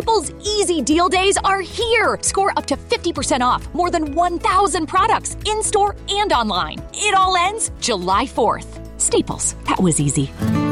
Staples Easy Deal Days are here. Score up to 50% off more than 1,000 products in-store and online. It all ends July 4th. Staples. That was easy.